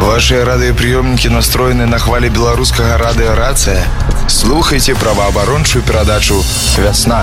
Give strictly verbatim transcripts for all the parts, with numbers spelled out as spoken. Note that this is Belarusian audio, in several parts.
Ваши радыёпрыёмнікі настроены на хвалі беларускага радыёрацыя. Слухайте праваабарончую перадачу «Вясна».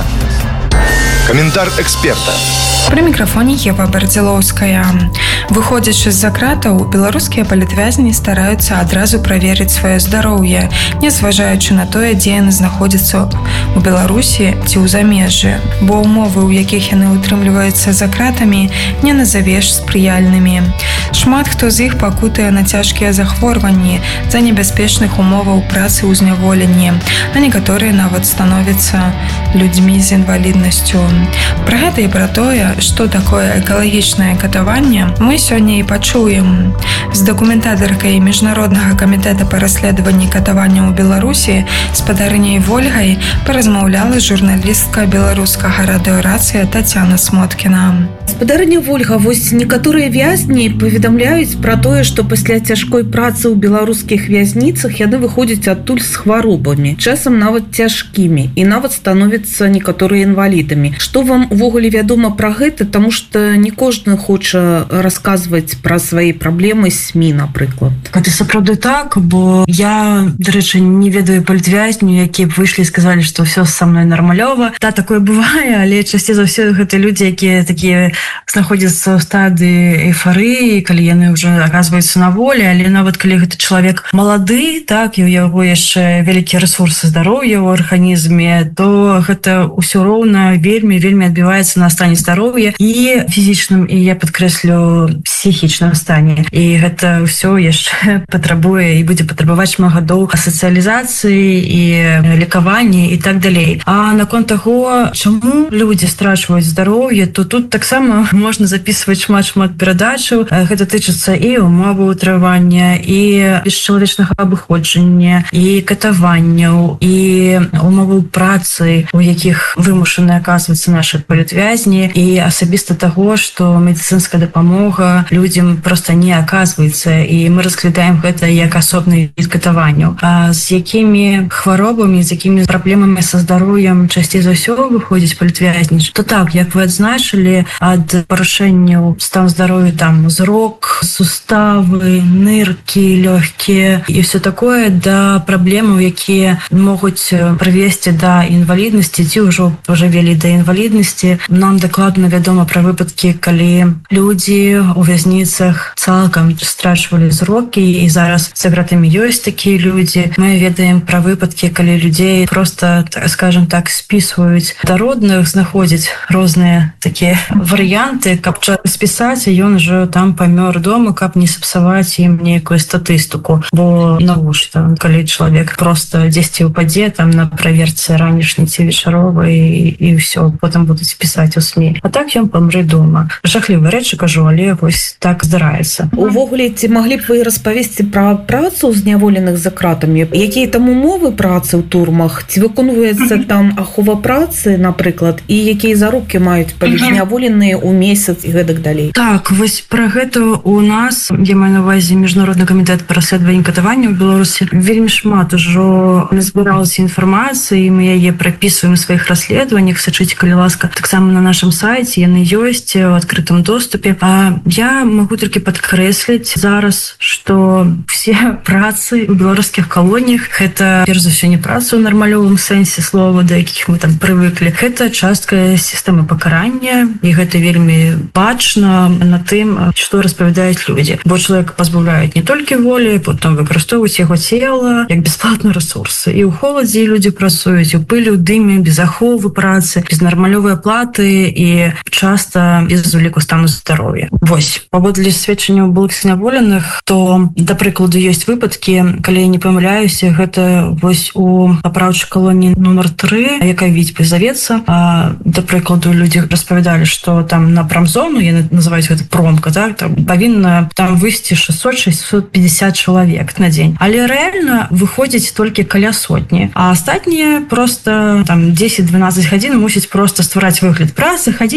Каментар эксперта. При микрофоне Ева Бардзілоўская. Выходзячы з-за кратаў, беларускія палітвязні стараюцца адразу праверыць сваё здароўе, не зважаючы на тое, дзе яны знаходзяцца у Беларусі ці ў замежжы, бо ўмовы, у якіх яны ўтрымліваюцца за кратамі, не назавеш спрыяльнымі. Шмат хто з іх пакутае на цяжкія захворванні за небяспечных умоваў працы ў зняволенні, а некаторыя нават становяцца людзьмі з інваліднасцю. Пра гэта і пра тое, што такое экалагічнае катаванне, мы сёння і пачуем. З дакументатаркай Міжнароднага камітэта па расследаванні катавання ў Беларусі спадарыняй Вольгай паразмаўляла журналістка беларускага радыёрацыя Тацяна Смоткіна. Спадарыня Вольга, вось некаторыя вязні паведамляюць пра тое, што пасля цяжкой працы ў беларускіх вязніцах яны выходзяць адтуль з хваробамі, часам нават цяжкімі, і нават становяцца некаторыя інвалідамі. Што вам увогуле вядома пра гэта, таму што не кожны хоча расказваць пра свае праблемы з СМІ, напрыклад. Гэта сапраўды так, бо я, дарэчы, не ведаю палітвязню, якія б выйшлі і сказалі, што ўсё са мной нармалёва. Да, такое бывае, але часцей за ўсё гэта людзі, якія такія знаходзяцца ў стадыі эйфарыі, калі яны ўжо аказваюцца на волі, але нават калі гэта чалавек малады, так, і ў яго яшчэ вялікія рэсурсы здароўя ў арганізме, то гэта ўсё роўна вельмі, вельмі адбіваецца на стане здароўя і фізічным, і я падкрэслю, псіхічным стане. І гэта ўсё яшчэ патрабуе і будзе патрабаваць шмат гадоў сацыялізацыі і лекавання і так далей. А наконт таго, чаму людзі страчваюць здароўе, то тут таксама можна записываць шмат-шмат перадачаў. Гэта тычыцца і умовы ўтравання, і бесчалавечнага абыходжання, і катаванняў, і умовы працы, у якіх вымушаны аказвацца нашы палітвязні, і асабіста таго, што медыцынская дапамога людзям проста не аказваецца, і мы разглядаем гэта як асобны від катаванняў. А з якімі хваробамі, з якімі праблемамі са здароўем часцей за ўсё выходзіць палітвязні, то так, як вы адзначылі, ад парушэнняў стан здароўя, там зрок, суставы, ныркі, лёгкія і ўсё такое, да праблемаў, якія могуць прывесці да інваліднасці ці ўжо пажывелі да інваліднасці. Нам дакладна вядома пра выпадкі, калі людзі у вязніцах цалкам страчвалі зрокі, і зараз за кратамі ёсць такія людзі. Мы ведаем пра выпадкі, калі людзей проста, скажем так, спісваюць да родных, знаходзяць розныя такія варыянты, каб спісаць, і ён ужо там памёр дома, каб не сапсаваць ім нейкую статыстыку. Бо навошта, калі чалавек проста дзесьці ўпадзе там на праверцы ранішняй ці вечаровай, і ўсё, потым будуць пісаць у СМІ. А так ён памрэ дома. Жахлівыя рэчы, кажу, але вось так здараецца. Увогуле, ці маглі б вы распавесці пра працу зняволеных за кратамі? Якія там умовы працы ў турмах? Ці выконваецца там ахова працы, напрыклад, і якія заробкі маюць палізняволеныя ў месяц і гэтак далей? Так, вось пра гэта у нас, я маю на увазе Міжнародны камітэт па расследаванні катавання ў Беларусі, вельмі шмат ужо назбіралася інфармацыі, мы яе прапісваем у сваіх расследаваннях, сачыце, калі ласка, таксама на нашым сайце, яны ёсць у адкрытым доступе. А я магу толькі падкрэсліць зараз, што все працы ў беларускіх калоніях, гэта, перш за ўсё, не праца ў нармалёвым сэнсе слова, да якіх мы там прывыклі. Гэта частка сістэмы пакарання, і гэта вельмі бачна на тым, што распавядаюць людзі. Бо чалавека пазбаўляюць не толькі волі, потым выкарыстоўваюць яго цела як бясплатны рэсурсы. І ў холадзе людзі працуюць, у пылі, у дыме, без аховы працы, без нармалёвай аплаты і часта без уліку стану здароўя. Вось, паводле сведчанняў былых зняволеных, то, да прыкладу, ёсць выпадкі, калі я не памыляюся, гэта вось у папраўчай калоніі нумар тры, якая Віцьбы завецца. А, да прыкладу, людзі распавядалі, што там на прамзону, яны называюць гэта промка, так, там павінна там высці шэсцьсот шэсцьсот пятьдесят чалавек на дзень. Але рэальна выходзіць толькі каля сотні. А астатнія проста там дзесяць-дванаццаць гадзін мусяць проста ствараць выгляд працы, хадзіць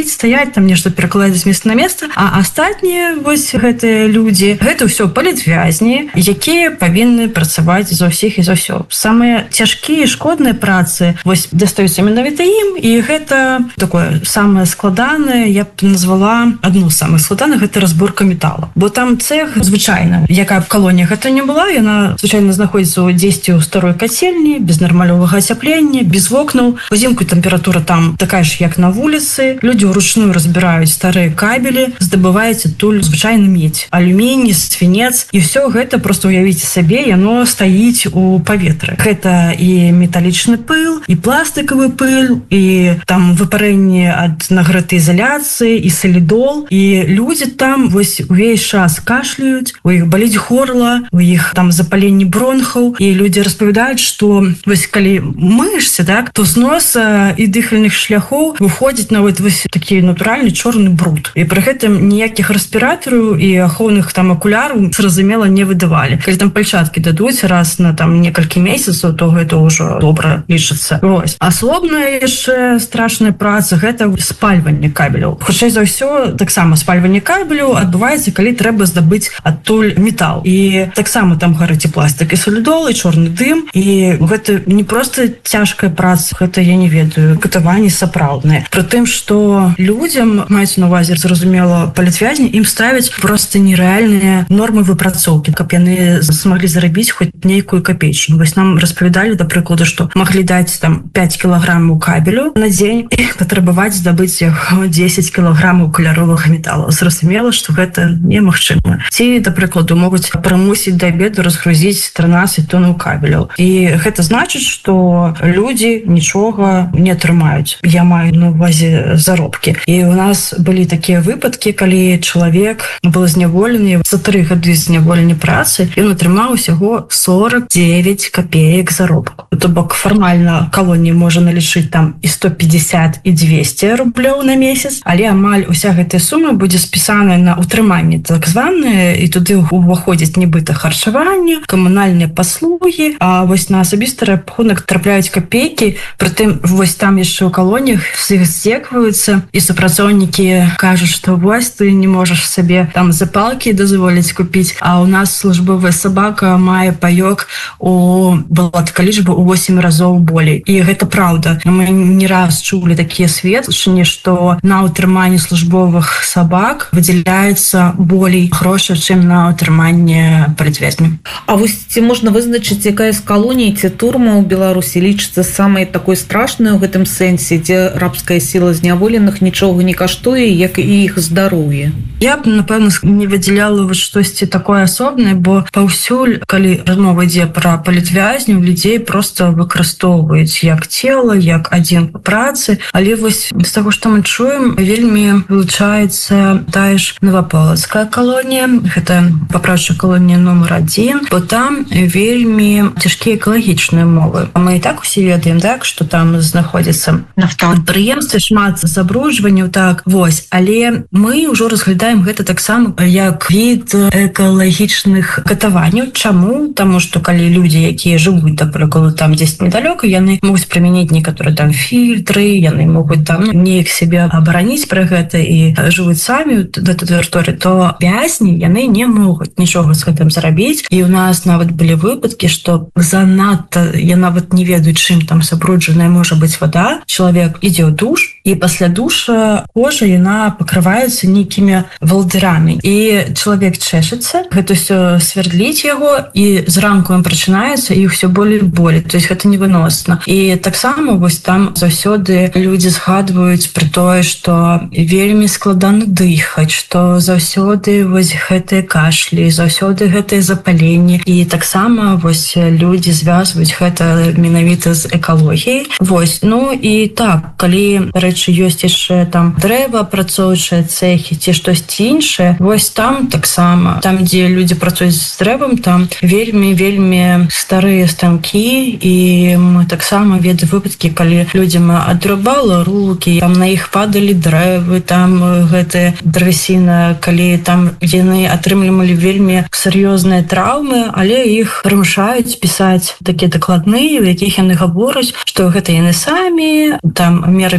хадзіць, стаять, там нешта перакладаць з места на месца, а астатнія вось гэтыя людзі, гэта ўсё палітвязні, якія павінны працаваць за ўсіх і за ўсё. Самыя цяжкія шкодныя працы вось дастаюцца менавіта ім, і гэта такое самае складанае, я б назвала адну з самых складаных, гэта разборка металла. Бо там цэх звычайна, якая б калонія гэта не была, яна звычайна знаходзіцца ў дзесьці ў старой кацельні, без нармалёвага ацяплення, без вокнаў. Узімку тэмпература там такая ж, як на вуліцы. Людзі ўручную разбіраюць старыя кабелі, здабываецца туль звычайна медзь, алюміній, свінец, і ўсё гэта проста уявіце сабе, яно стаіць у паветры. Гэта і металічны пыл, і пластыкавы пыл, і там выпарэнне ад нагрэтай ізаляцыі, і салідол, і людзі там вось увесь час кашляюць, у іх баліць горла, у іх там запаленне бронхаў, і людзі распавядаюць, што вось калі мыешся, так, то з носа і дыхальных шляхоў выходзіць нават вось такі натуральны чорны бруд. І пры гэтым ніякіх рэспіратараў і ахоўных там акуляраў, зразумела, не выдавалі. Калі там пальчаткі дадуць раз на там некалькі месяцаў, то гэта ўжо добра лічыцца. Вось. Асобная яшчэ страшная праца — гэта спальванне кабеляў. Хутчэй за ўсё, таксама спальванне кабеляў адбываецца, калі трэба здабыць адтуль метал. І таксама там гарыць і пластык, і салідол, і чорны дым. І гэта не проста цяжкая праца, гэта, я не ведаю, катаванні сапраўдныя. Пры тым, што людзям, маецца на ўвазе, зразумела, палітвязні, ім ставяць проста нерэальныя нормы выпрацоўкі, каб яны змаглі зарабіць хоць нейкую капейчыну. Вось нам распавядалі, да прыкладу, што маглі даць там пяць кілаграмаў кабелю на дзень і патрабаваць здабыць яго дзесяць кілаграмаў каляровага металу. Зразумела, што гэта немагчыма. Ці, да прыкладу, могуць прымусіць да абеду разгрузіць трынаццаць тонаў кабеляў. І гэта значыць, што людзі нічога не атрымаюць. Я маю на ўвазе заробкі. І у нас былі такія выпадкі, калі чалавек быў зняволены за тры гады зняволення працы, ён атрымаў усяго сорок девять копеек заробку. То бок фармальна калонія можа налічыць там і сто пятьдесят і двести рублёў на месяц, але амаль уся гэтая сума будзе спісаная на утрыманне так званае, і туды ўваходзіць нібыта харчаванне, камунальныя паслугі, а вось на асабісты рахунак трапляюць копейкі. Прытым вось там яшчэ ў калоніях з іх здзекваюцца, і супрацоўнікі кажуць, што вось ты не можаш сабе там запалкі дазволіць купіць, а ў нас службовая сабака мае паёк у, была такая лічба, у восемь разоў болей. І гэта праўда. Мы не раз чулі такія сведчанні, што на ўтрыманне службовых сабак выдзяляецца болей грошай, чым на ўтрыманне палітвязняў. А вось ці можна вызначыць, якая з калоній ці турма ў Беларусі лічыцца самай такой страшнай у гэтым сэнсе, дзе рабская сіла зняволеных нічога не каштуе, як і іх здароўе? Я б, напэўна, не выдзяляла вось штосьці такое асобнае, бо паўсюль, калі размова ідзе пра палітвязняў, людзей проста выкарыстоўваюць як цела, як адзін па працы. Але вось з таго, што мы чуем, вельмі вылучаецца тая ж Новаполацкая калонія, гэта папраўчая калонія нумар адзін, бо там вельмі цяжкія экалагічныя умовы. Мы і так усе ведаем, так, што там знаходзіцца прадпрыемствы, шмат забруджванняў, так, вось. Але мы ўжо разглядаем гэта таксама як від экалагічных катаванняў. Чаму? Таму што калі людзі, якія жывуць, да прыкладу, там дзесьці недалёка, яны могуць прымяніць некаторыя там фільтры, яны могуць там неяк сябе абараніць пра гэта і жывуць самі да тэрыторыі, то вязні яны не могуць нічога з гэтым зрабіць. І у нас нават былі выпадкі, што занадта, я нават не ведаю, чым там забруджаная можа быць вада. Чалавек ідзе ў душ, і пасля душа кожа яна пакрываецца нейкімі валдырамі. І чалавек чэшацца, гэта ўсё свердліць яго, і зранку ён прачынаецца, і ўсё болей болей. То есть гэта невыносна. І таксама вось там заўсёды людзі згадваюць пра тое, што вельмі складана дыхаць, што заўсёды вось гэтыя кашлі, заўсёды гэтыя запаленні. І таксама вось людзі звязваюць гэта менавіта з экалогіяй. Вось, ну і так, калі, рэчы, ёсць яшчэ там дрэваапрацоўчыя цэхі ці штосьці іншае, вось там таксама, там, дзе людзі працуюць з дрэвам, там вельмі-вельмі старыя станкі, і мы таксама ведаем выпадкі, калі людзям адрубала рукі, там на іх падалі дрэвы, там гэтая драсіна, калі там яны атрымлівалі вельмі сур'ёзныя траўмы, але іх прымушаюць пісаць такія дакладныя, у якіх яны гавораць, што гэта яны самі, там меры бяспекі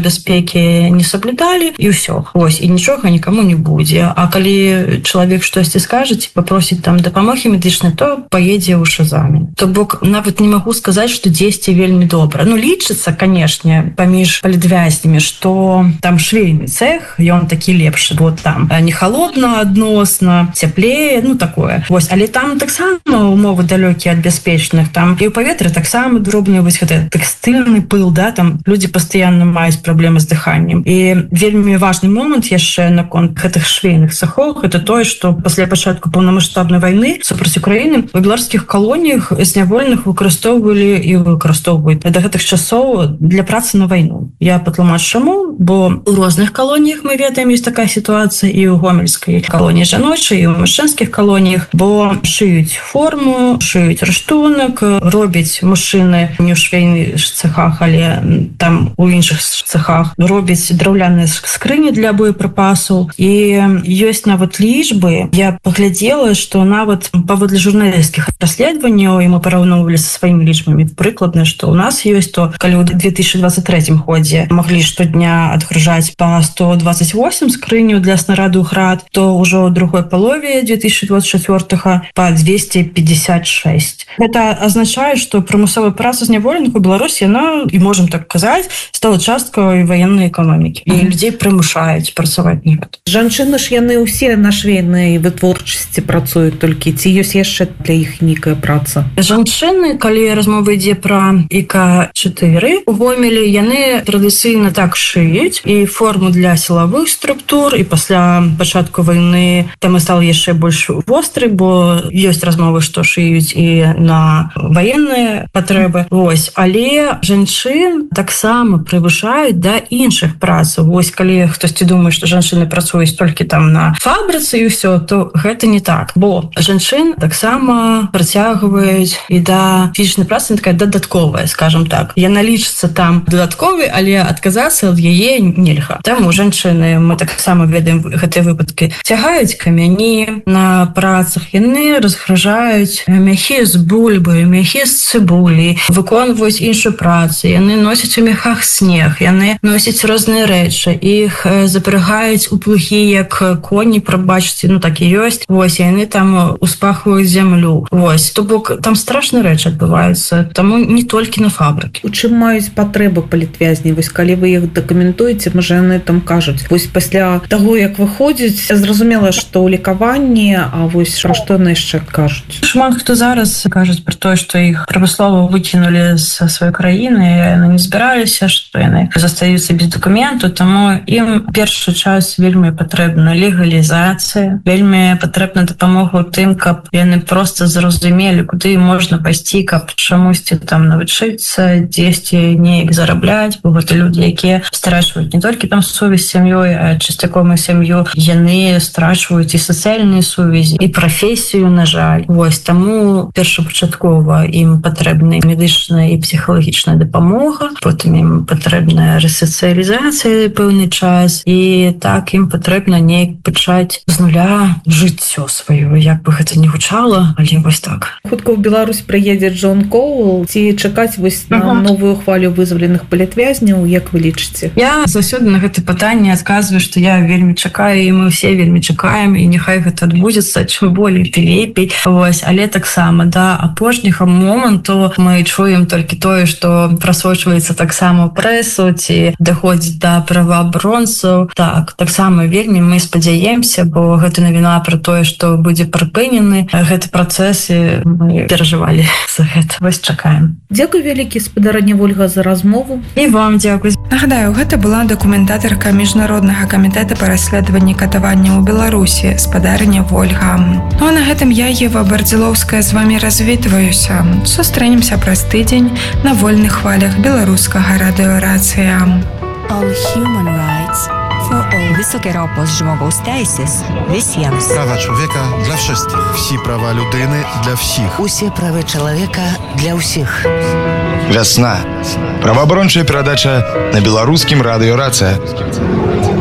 нейкія не саблюдалі і ўсё. Вось, і нічога нікому не будзе. А калі чалавек штосьці скажа, ці папросіць там дапамогі медычнай, то паедзе ў шазамі. То бок нават не магу сказаць, што дзесьці вельмі добра. Ну, лічыцца, канешне, паміж палітвязнямі, што там швейны цэх, ён такі лепшы, вот там не халодна адносна, цяплее, ну такое. Вось, але там таксама умовы далёкія ад бяспечных, там і ў паветры таксама дробны вось гэты тэкстыльны пыл, да, там людзі пастаянна маюць праблемы з дыханнем. І вельмі важны момант яшчэ наконт гэтых швейных цэхоў, гэта тое, што пасля пачатку паўнамаштабнай вайны супраць Украіны у беларускіх калоніях зняволеных выкарыстоўвалі і выкарыстоўваюць да гэтых часоў для працы на вайну. Я патлумачу чаму, бо у розных калоніях мы ведаем, ёсць такая сітуацыя і ў гомельскай калоніі жаночай, і ў мужчынскіх калоніях, бо шыюць форму, шыюць рыштунак, робяць мужчыны не ў швейных цэхах, але там у іншых цэхах робяць драўляныя скрыні для боепрыпасаў. І ёсць нават лічбы. Я паглядзела, што нават паводле журналісцкіх расследаванняў, і мы параўноўвалі са сваімі лічбамі, прыкладна, што ў нас ёсць, то калі ў две тысячи двадцать третьем годзе маглі штодня адгружаць па сто двадцать восемь скрыняў для снараду град, то ўжо ў другой палове две тысячи двадцать четвёртого па двести пятьдесят шесть. Гэта азначае, што прымусовая праца зняволеных у Беларусі, яна, і можам так казаць, стала часткай ваеннай эканомікі. І людзей прымушаюць працаваць на гэта. Жанчыны ж яны ўсе на швейнай вытворчасці працуюць, толькі ці ёсць яшчэ для іх нейкая праца? Жанчыны, калі размова ідзе пра І К чатыры у Гомелі, яны традыцыйна так шыюць і форму для сілавых структур, і пасля пачатку вайны тэма стала яшчэ больш вострай, бо ёсць размовы, што шыюць і на ваенныя патрэбы. Вось, але жанчын таксама прывышаюць да іншых працаў. Вось, калі хтосьці думае, што жанчыны працуюць толькі там на фабрыцы і ўсё, то гэта не так, бо жанчын таксама працягваюць і да фізічнай працы, такая дадатковая, скажем так. Яна лічыцца там дадатковай, але адказацца ад яе нельга. Таму жанчыны, мы таксама ведаем гэтыя выпадкі, цягаюць камяні на працах, яны разгражаюць мяхі з бульбы, мяхі з цыбулі, выконваюць іншую працу, яны носяць у мяхах снег, яны носяць розныя рэчы, іх запрягаюць у плугі, як коні, прабачце, ну так і ёсць. Вось, яны там успахваюць зямлю. Вось, то бок там страшныя рэчы адбываюцца, таму не толькі на фабрыкі. У чым маюць патрэбы палітвязні? Вось, калі вы іх дакументуеце, можа, яны там кажуць. Вось, пасля таго, як выходзіць, зразумела, што ў лікаванні, а вось, пра што яны яшчэ кажуць? Шмат хто зараз кажуць пра тое, што іх прамыслова выкінулі з сваёй краіны, яны не збіраліся, што яны застаюцца без дакументу, таму ім першы час вельмі патрэбна легалізацыя, вельмі патрэбна дапамога ў тым, каб яны проста зразумелі, куды можна пайсці, каб чамусьці там навучыцца, дзесьці неяк зарабляць, бо гэта людзі, якія страчваюць не толькі там сувязь з сям'ёй, а часцяком і сям'ю, яны страчваюць і сацыяльныя сувязі, і прафесію, на жаль. Вось, таму першапачаткова ім патрэбна медычная і псіхалагічная дапамога, потым ім патрэбная рэсацыялізацыя пэўны час, і так ім патрэбна неяк пачаць з нуля жыццё сваё, як бы гэта не гучала, але вось так. Хутка ў Беларусь прыедзе Джон Коул, ці чакаць вось на uh-huh. новую хвалю вызваленых палітвязняў, як вы лічыце? Я заўсёды на гэта пытанне адказваю, што я вельмі чакаю, і мы ўсе вельмі чакаем, і няхай гэта адбудзецца, чым болей, тым лепей. Вось, але таксама да апошняга моманту мы чуем толькі тое, што прасочваецца таксама прэсу, ці даходзіць да праваабаронцаў. Так, таксама вельмі мы спадзяемся, бо гэта навіна пра тое, што будзе прыпынены гэты працэс, і мы перажывалі за гэта. Вось чакаем. Дзякуй вялікі, спадарня Вольга, за размову. І вам дзякуй. Нагадаю, гэта была дакументатарка міжнароднага камітэта па расследаванні катавання ў Беларусі, спадарня Вольга. Ну а на гэтым я, Ева Бардзілоўская, з вамі развітваюся. Сустрэнемся праз тыдзень на вольных хвалях беларускага радыёрацыя. All human rights for all. Wysokie ropos żmogous teises visiems. Права чоловіка для wszystkich. Всі права людини для всіх. Усе правы чалавека для ўсіх. Вясна. Праваабарончая перадача на беларускім радыёрацыя.